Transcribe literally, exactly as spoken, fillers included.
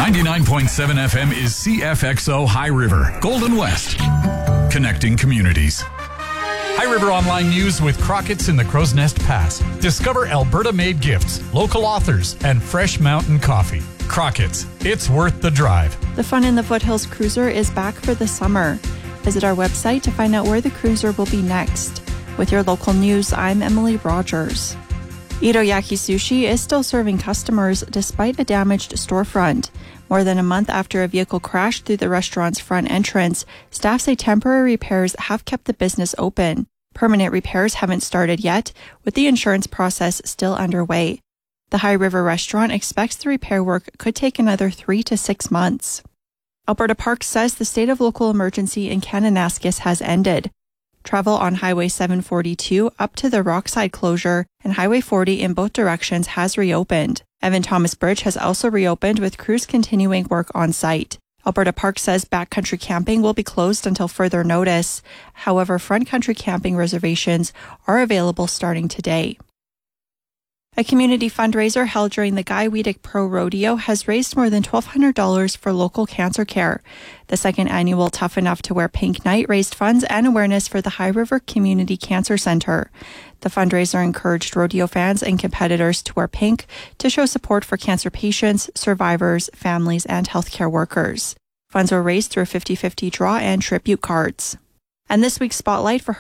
ninety-nine point seven F M is C F X O High River, Golden West, connecting communities. High River Online News with Crockett's in the Crow's Nest Pass. Discover Alberta-made gifts, local authors, and fresh mountain coffee. Crockett's, it's worth the drive. The Fun in the Foothills Cruiser is back for the summer. Visit our website to find out where the cruiser will be next. With your local news, I'm Emily Rogers. Itoyaki Sushi is still serving customers despite a damaged storefront. More than a month after a vehicle crashed through the restaurant's front entrance, staff say temporary repairs have kept the business open. Permanent repairs haven't started yet, with the insurance process still underway. The High River restaurant expects the repair work could take another three to six months. Alberta Parks says the state of local emergency in Kananaskis has ended. Travel on Highway seven forty-two up to the Rockside closure and Highway forty in both directions has reopened. Evan Thomas Bridge has also reopened with crews continuing work on site. Alberta Park says backcountry camping will be closed until further notice. However, front country camping reservations are available starting today. A community fundraiser held during the Guy Wiedek Pro Rodeo has raised more than twelve hundred dollars for local cancer care. The second annual Tough Enough to Wear Pink Night raised funds and awareness for the High River Community Cancer Centre. The fundraiser encouraged rodeo fans and competitors to wear pink to show support for cancer patients, survivors, families, and healthcare workers. Funds were raised through a fifty-fifty draw and tribute cards. And this week's spotlight for